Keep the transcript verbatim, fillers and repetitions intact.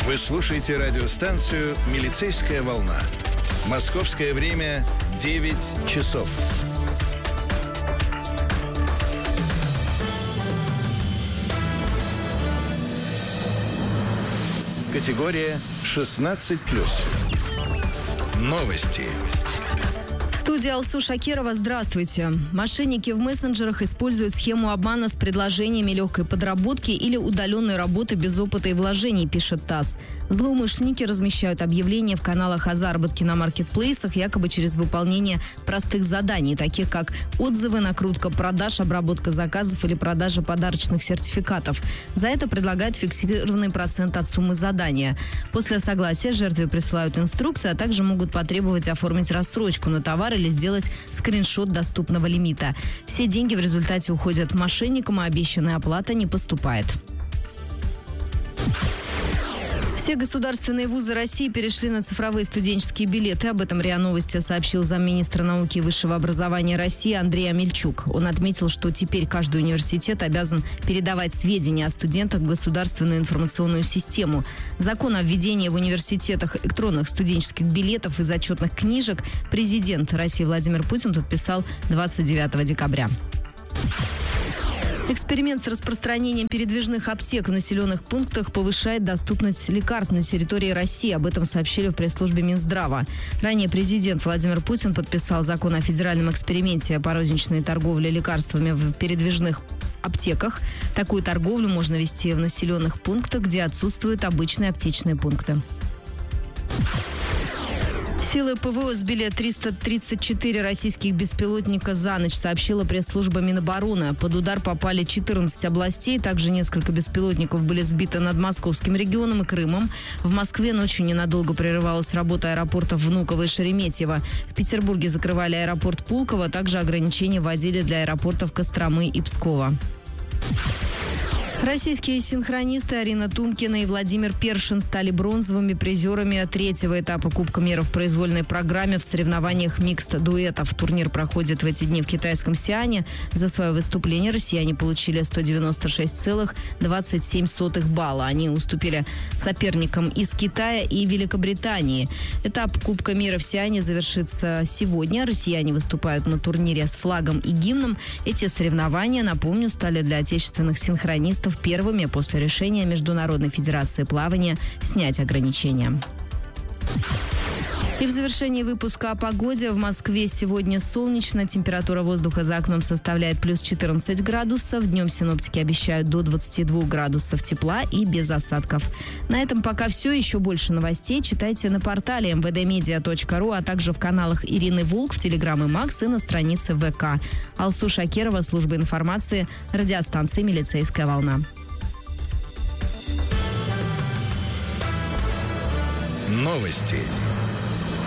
Вы слушаете радиостанцию «Милицейская волна». Московское время девять часов. Категория шестнадцать плюс. Новости. В студии Алсу Шакирова. Здравствуйте. Мошенники в мессенджерах используют схему обмана с предложениями легкой подработки или удаленной работы без опыта и вложений, пишет ТАСС. Злоумышленники размещают объявления в каналах о заработке на маркетплейсах якобы через выполнение простых заданий, таких как отзывы, накрутка продаж, обработка заказов или продажа подарочных сертификатов. За это предлагают фиксированный процент от суммы задания. После согласия жертве присылают инструкцию, а также могут потребовать оформить рассрочку на товар или сделать скриншот доступного лимита. Все деньги в результате уходят мошенникам, а обещанная оплата не поступает. Все государственные вузы России перешли на цифровые студенческие билеты. Об этом РИА Новости сообщил замминистра науки и высшего образования России Андрей Амельчук. Он отметил, что теперь каждый университет обязан передавать сведения о студентах в государственную информационную систему. Закон о введении в университетах электронных студенческих билетов и зачетных книжек президент России Владимир Путин подписал двадцать девятого декабря. Эксперимент с распространением передвижных аптек в населенных пунктах повышает доступность лекарств на территории России. Об этом сообщили в пресс-службе Минздрава. Ранее президент Владимир Путин подписал закон о федеральном эксперименте по розничной торговле лекарствами в передвижных аптеках. Такую торговлю можно вести в населенных пунктах, где отсутствуют обычные аптечные пункты. Силы ПВО сбили триста тридцать четыре российских беспилотника за ночь, сообщила пресс-служба Минобороны. Под удар попали четырнадцать областей. Также несколько беспилотников были сбиты над Московским регионом и Крымом. В Москве ночью ненадолго прерывалась работа аэропортов Внуково и Шереметьево. В Петербурге закрывали аэропорт Пулково. Также ограничения вводили для аэропортов Костромы и Пскова. Российские синхронисты Арина Тумкина и Владимир Першин стали бронзовыми призерами третьего этапа Кубка мира в произвольной программе в соревнованиях микст-дуэтов. Турнир проходит в эти дни в китайском Сиане. За свое выступление россияне получили сто девяносто шесть целых двадцать семь сотых балла. Они уступили соперникам из Китая и Великобритании. Этап Кубка мира в Сиане завершится сегодня. Россияне выступают на турнире с флагом и гимном. Эти соревнования, напомню, стали для отечественных синхронистов первыми после решения Международной федерации плавания снять ограничения. И в завершении выпуска о погоде. В Москве сегодня солнечно. Температура воздуха за окном составляет плюс четырнадцать градусов. Днем синоптики обещают до двадцати двух градусов тепла и без осадков. На этом пока все. Еще больше новостей читайте на портале эм вэ дэ медиа точка ру, а также в каналах Ирины Волк, в Телеграм и Макс и на странице вэ ка. Алсу Шакирова, служба информации, радиостанции «Милицейская волна». Новости